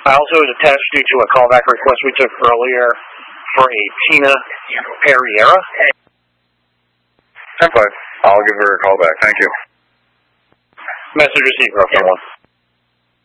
I also attached you to a callback request we took earlier for a Tina Perriera. 10-5. I'll give her a call back. Thank you. Message received, Rocket 1.